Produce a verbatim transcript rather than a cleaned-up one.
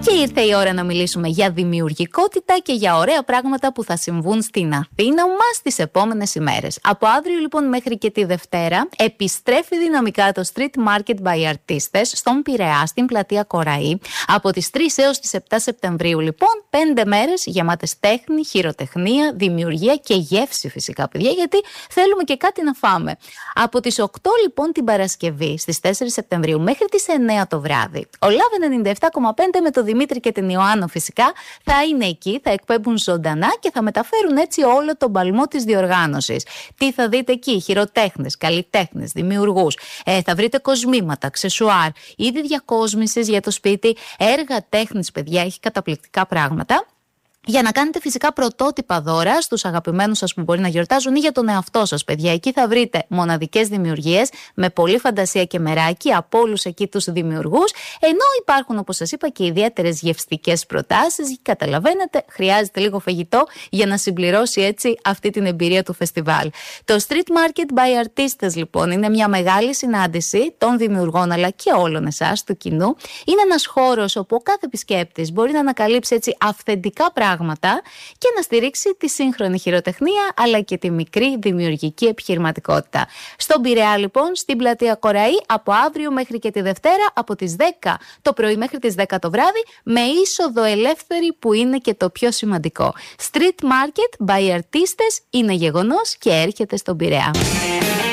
Και ήρθε η ώρα να μιλήσουμε για δημιουργικότητα και για ωραία πράγματα που θα συμβούν στην Αθήνα μας τις επόμενες ημέρες. Από αύριο λοιπόν μέχρι και τη Δευτέρα επιστρέφει δυναμικά το Street Market by Artistes στον Πειραιά, στην πλατεία Κοραή. Από τις τρεις έως τις επτά Σεπτεμβρίου λοιπόν, πέντε μέρες γεμάτες τέχνη, χειροτεχνία, δημιουργία και γεύση φυσικά παιδιά, γιατί θέλουμε και κάτι να φάμε. Από τις οκτώ λοιπόν την Παρασκευή στις τέσσερις Σεπτεμβρίου μέχρι τις εννέα το βράδυ, ο Love ενενήντα επτά κόμμα πέντε με το Δημήτρη και την Ιωάννα φυσικά θα είναι εκεί, θα εκπέμπουν ζωντανά και θα μεταφέρουν έτσι όλο τον παλμό της διοργάνωσης. Τι θα δείτε εκεί? Χειροτέχνες, καλλιτέχνες, δημιουργούς, ε, θα βρείτε κοσμήματα, αξεσουάρ, είδη διακόσμησης για το σπίτι, έργα τέχνης παιδιά, έχει καταπληκτικά πράγματα. Για να κάνετε φυσικά πρωτότυπα δώρα στους αγαπημένους σας που μπορεί να γιορτάζουν ή για τον εαυτό σας, παιδιά. Εκεί θα βρείτε μοναδικές δημιουργίες με πολλή φαντασία και μεράκι από όλους εκεί τους δημιουργούς. Ενώ υπάρχουν, όπως σας είπα, και ιδιαίτερες γευστικές προτάσεις. Καταλαβαίνετε, χρειάζεται λίγο φαγητό για να συμπληρώσει έτσι αυτή την εμπειρία του φεστιβάλ. Το Street Market by Artistes, λοιπόν, είναι μια μεγάλη συνάντηση των δημιουργών αλλά και όλων εσάς του κοινού. Είναι ένας χώρος όπου ο κάθε επισκέπτης μπορεί να ανακαλύψει έτσι αυθεντικά πράγματα και να στηρίξει τη σύγχρονη χειροτεχνία αλλά και τη μικρή δημιουργική επιχειρηματικότητα. Στον Πειραιά λοιπόν, στην πλατεία Κοραή, από αύριο μέχρι και τη Δευτέρα, από τις δέκα το πρωί μέχρι τις δέκα το βράδυ, με είσοδο ελεύθερη που είναι και το πιο σημαντικό. Street Market by Artistes είναι γεγονός και έρχεται στον Πειραιά.